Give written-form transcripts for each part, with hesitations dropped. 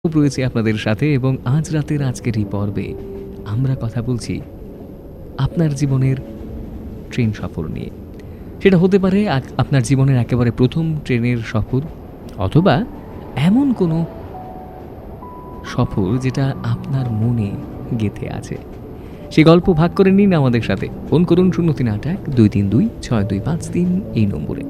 রয়েছে আপনাদের সাথে এবং আজ রাতের আজকের এই পর্বে আমরা কথা বলছি আপনার জীবনের ট্রেন সফর নিয়ে। সেটা হতে পারে আপনার জীবনের একেবারে প্রথম ট্রেনের সফর, অথবা এমন কোনো সফর যেটা আপনার মনে গেঁথে আছে। সেই গল্প ভাগ করে নিন আমাদের সাথে। ফোন করুন 0381-232-6253 এই নম্বরে।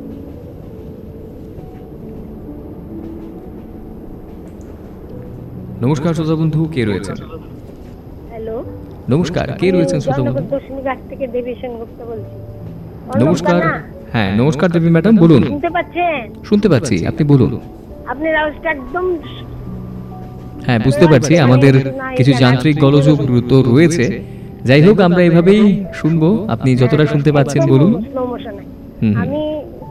নমস্কার শ্রোতা বন্ধু, কে রয়েছেন? হ্যালো, নমস্কার, কে রয়েছেন শ্রোতা বন্ধু? দর্শনীঘাট থেকে দেবী সেনগুপ্ত বলছি। নমস্কার। হ্যাঁ, নমস্কার দেবী ম্যাডাম, বলুন। শুনতে পাচ্ছেন? শুনতে পাচ্ছি, আপনি বলুন। আপনার আওয়াজটা একদম হ্যাঁ, বুঝতে পারছি আমাদের কিছু যান্ত্রিক গোলযোগ তো রয়েছে। যাই হোক, আমরা এভাবেই শুনবো। আপনি যতটা শুনতে পাচ্ছেন বলুন। স্লো মোশনে। আমি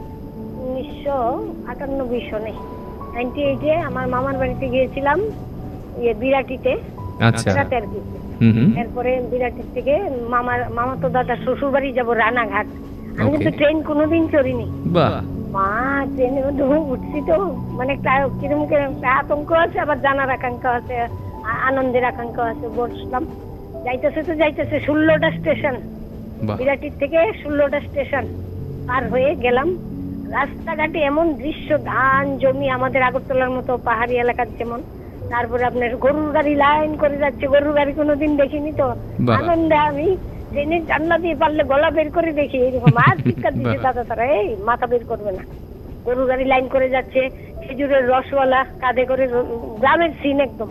1998 সনে 98-এ আমার মামার বাড়িতে গিয়েছিলাম, বিরাটিতে। আচ্ছা। এরপরে বিরাটি থেকে মামাতো দাদা শ্বশুর বাড়ি যাবো রানাঘাট। আমি কিন্তু ট্রেন কোনোদিন চড়িনি। বাহ। মা, ট্রেনের মধ্যে উঠছি তো মানে কিরকম একটা আতঙ্ক আছে, আবার জানার আকাঙ্ক্ষা আছে, আনন্দের আকাঙ্ক্ষা আছে। বসলাম, যাইতেছে 16টা স্টেশন, বিরাটির থেকে 16টা স্টেশন পার হয়ে গেলাম। রাস্তাঘাটে এমন দৃশ্য, ধান জমি, আমাদের আগরতলার মতো পাহাড়ি এলাকার যেমন। তারপরে আপনার গরুর গাড়ি লাইন করে যাচ্ছে, গরুর গাড়ি কোনোদিন দেখিনি তো। আনন্দে আমি ট্রেনের জানলা দিয়ে পারলে গলা বের করে দেখি, এরকম আর চিৎকার দিচ্ছে দাদা তারা, এই মাথা বের করবে না। গরুর গাড়ি লাইন করে যাচ্ছে, খেজুরের রসওয়ালা কাঁধে করে, গ্রামের সিন একদম,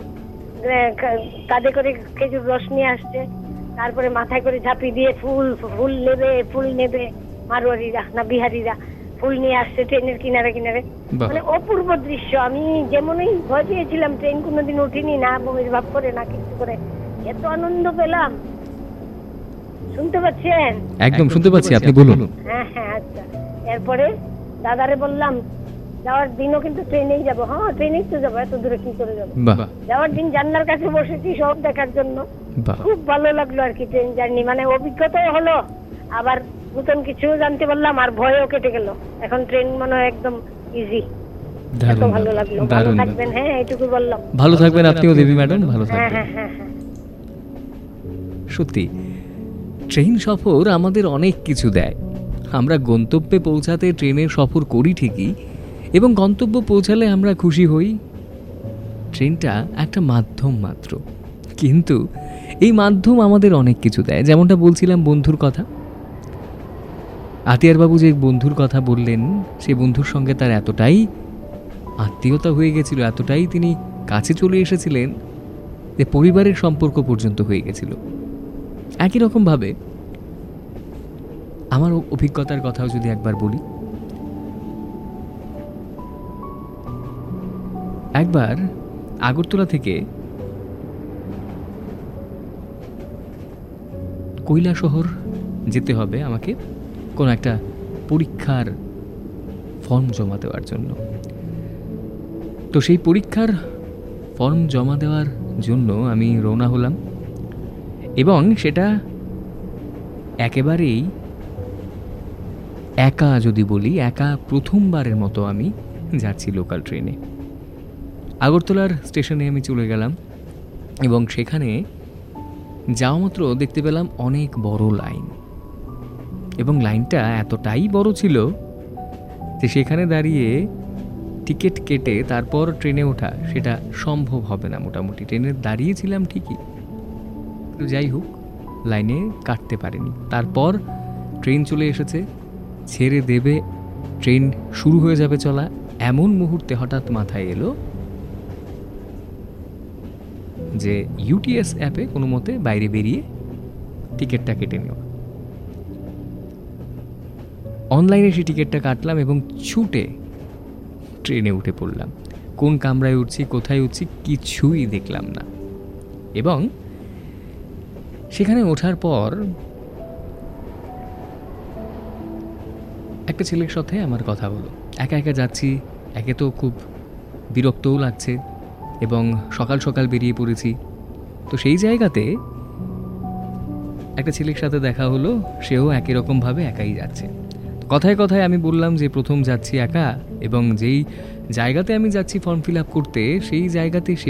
কাঁধে করে খেজুর রস নিয়ে আসছে। তারপরে মাথায় করে ঝাঁপি দিয়ে ফুল নেবে মারোয়ারিরা না বিহারিরা, ফুল নিয়ে আসছে ট্রেনের কিনারে কিনারে। মানে অপূর্ব দৃশ্য। আমি যেমনই ভয় পেয়েছিলাম, ট্রেন কোনোদিন উঠিনি, না বমির ভাব করে না কিছু করে, এত আনন্দ পেলাম। শুনতে পাচ্ছেন? একদম শুনতে পাচ্ছি, আপনি বলুন। হ্যাঁ হ্যাঁ, আচ্ছা। এরপরে দাদারে বললাম যাওয়ার দিনও কিন্তু ট্রেনেই যাবো। হ্যাঁ, ট্রেনেই তো যাবো, এত দূরে কি করে যাবো। যাওয়ার দিন জানলার কাছে বসেছি সব দেখার জন্য। খুব ভালো লাগলো আর কি ট্রেন জার্নি, মানে অভিজ্ঞতাও হলো, আবার নতুন কিছু জানতে পারলাম, আর ভয়ও কেটে গেল। এখন ট্রেন মনে হয় একদম ইজি। ভালো লাগলো। ভালো থাকবেন। হ্যাঁ, এইটুকু বললাম। ভালো থাকবেন আপনিও দেবী ম্যাডাম, ভালো থাকবেন। হ্যাঁ হ্যাঁ হ্যাঁ। সত্যি ট্রেন সফর আমাদের অনেক কিছু দেয়। আমরা গন্তব্যে পৌঁছাতে ট্রেনের সফর করি ঠিকই, এবং গন্তব্য পৌঁছালে আমরা খুশি হই। ট্রেনটা একটা মাধ্যম মাত্র, কিন্তু এই মাধ্যম আমাদের অনেক কিছু দেয়। যেমনটা বলছিলাম বন্ধুর কথা, আতিয়ারবাবু যে বন্ধুর কথা বললেন, সে বন্ধুর সঙ্গে তার এতটাই আত্মীয়তা হয়ে গেছিল, এতটাই তিনি কাছে চলে এসেছিলেন যে পরিবারের সম্পর্ক পর্যন্ত হয়ে গেছিল। একই রকমভাবে আমার অভিজ্ঞতার কথাও যদি একবার বলি, একবার আগরতলা থেকে কৈলাসহর যেতে হবে আমাকে কোনো একটা পরীক্ষার ফর্ম জমা দেওয়ার জন্য। তো সেই পরীক্ষার ফর্ম জমা দেওয়ার জন্য আমি রওনা হলাম, এবং সেটা একেবারেই একা, যদি বলি একা, প্রথমবারের মতো আমি যাচ্ছি লোকাল ট্রেনে। আগরতলার স্টেশনে আমি চলে গেলাম, এবং সেখানে যাওয়া মাত্র দেখতে পেলাম অনেক বড় লাইন, এবং লাইনটা এতটাই বড় ছিল যে সেখানে দাঁড়িয়ে টিকিট কেটে তারপর ট্রেনে ওঠা সেটা সম্ভব হবে না। মোটামুটি ট্রেনে দাঁড়িয়েছিলাম ঠিকই, তো যাই হোক, লাইনে কাটতে পারিনি। তারপর ট্রেন চলে এসেছে, ছেড়ে দেবে, ট্রেন শুরু হয়ে যাবে চলা। এমন মুহূর্তে হঠাৎ মাথায় এলো যে ইউটিএস অ্যাপে কোনো মতে বাইরে বেরিয়ে টিকিটটা কেটে নেওয়া। অনলাইনে সেই টিকিটটা কাটলাম এবং ছুটে ট্রেনে উঠে পড়লাম। কোন কামরায় উঠছি, কোথায় উঠছি, কিছুই দেখলাম না। এবং সেখানে ওঠার পর একটা ছেলের সাথে আমার কথা হলো। একা একা যাচ্ছি, একে তো খুব বিরক্তও লাগছে, এবং সকাল সকাল বেরিয়ে পড়েছি। তো সেই জায়গাতে একটা ছেলের সাথে দেখা হলো, সেও একই রকমভাবে একাই যাচ্ছে। কথায় কথায় আমি বললাম যে প্রথম যাচ্ছি একা, এবং যেই জায়গাতে আমি যাচ্ছি ফর্ম ফিল আপ করতে সেই জায়গাতে সে